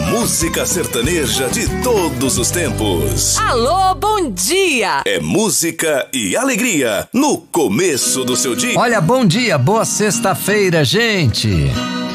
música sertaneja de todos os tempos. Alô, bom dia! É música e alegria no começo do seu dia. Olha, bom dia, boa sexta-feira, gente.